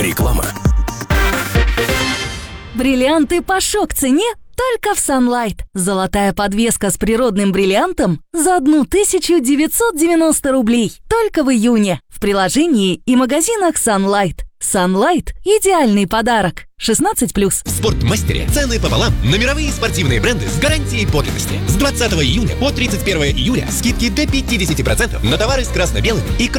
Реклама. Бриллианты по шок-цене только в Sunlight. Золотая подвеска с природным бриллиантом за 1990 рублей. Только в июне. В приложении и магазинах Sunlight. Sunlight – идеальный подарок. 16+. В Спортмастере цены пополам на мировые спортивные бренды с гарантией подлинности. С 20 июня по 31 июля скидки до 50% на товары с красно-белым и